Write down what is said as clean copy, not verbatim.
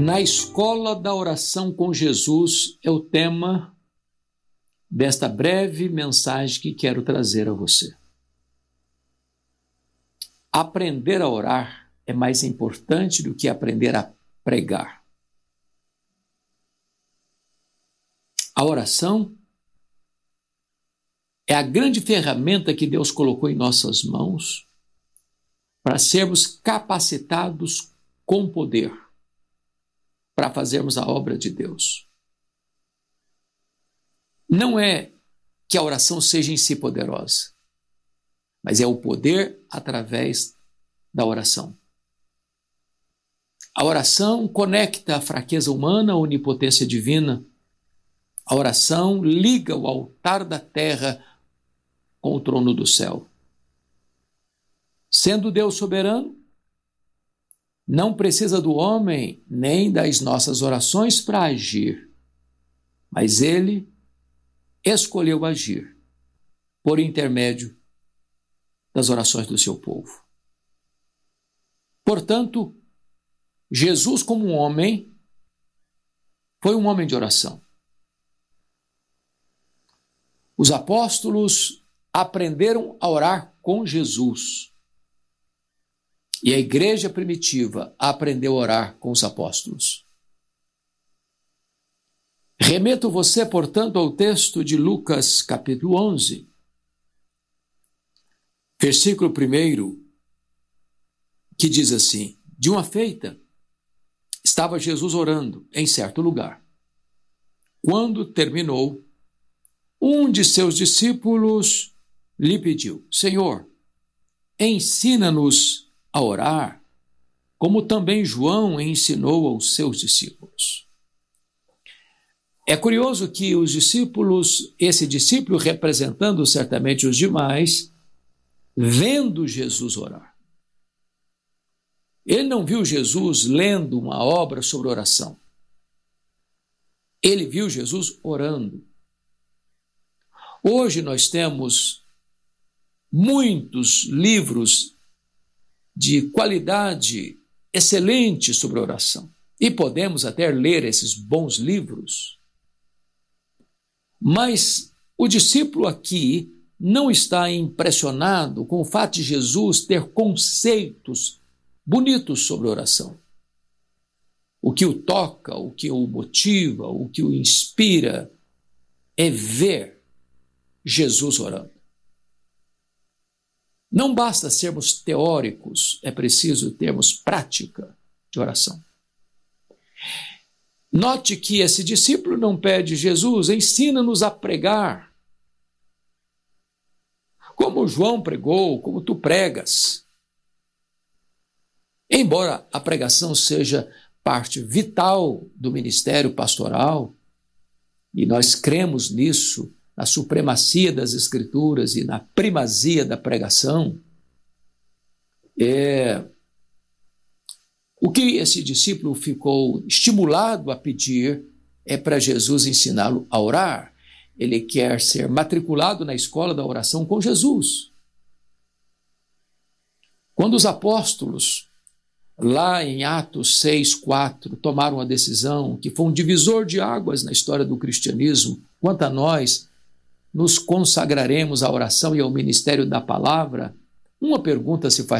Na escola da oração com Jesus é o tema desta breve mensagem que quero trazer a você. Aprender a orar é mais importante do que aprender a pregar. A oração é a grande ferramenta que Deus colocou em nossas mãos para sermos capacitados com poder para fazermos a obra de Deus. Não é que a oração seja em si poderosa, mas é o poder através da oração. A oração conecta a fraqueza humana à onipotência divina. A oração liga o altar da terra com o trono do céu. Sendo Deus soberano, não precisa do homem nem das nossas orações para agir, mas Ele escolheu agir por intermédio das orações do seu povo. Portanto, Jesus, como um homem, foi um homem de oração. Os apóstolos aprenderam a orar com Jesus. E a igreja primitiva aprendeu a orar com os apóstolos. Remeto você, portanto, ao texto de Lucas, capítulo 11, versículo 1, que diz assim: de uma feita, estava Jesus orando em certo lugar. Quando terminou, um de seus discípulos lhe pediu: Senhor, ensina-nos a orar, como também João ensinou aos seus discípulos. É curioso que os discípulos, esse discípulo representando certamente os demais, vendo Jesus orar. Ele não viu Jesus lendo uma obra sobre oração. Ele viu Jesus orando. Hoje nós temos muitos livros de qualidade excelente sobre oração. E podemos até ler esses bons livros. Mas o discípulo aqui não está impressionado com o fato de Jesus ter conceitos bonitos sobre oração. O que o toca, o que o motiva, o que o inspira é ver Jesus orando. Não basta sermos teóricos, é preciso termos prática de oração. Note que esse discípulo não pede: Jesus, ensina-nos a pregar, como João pregou, como tu pregas. Embora a pregação seja parte vital do ministério pastoral, e nós cremos nisso, na supremacia das Escrituras e na primazia da pregação, o que esse discípulo ficou estimulado a pedir é para Jesus ensiná-lo a orar. Ele quer ser matriculado na escola da oração com Jesus. Quando os apóstolos, lá em Atos 6:4, tomaram a decisão que foi um divisor de águas na história do cristianismo, quanto a nós, nos consagraremos à oração e ao ministério da palavra, uma pergunta se faz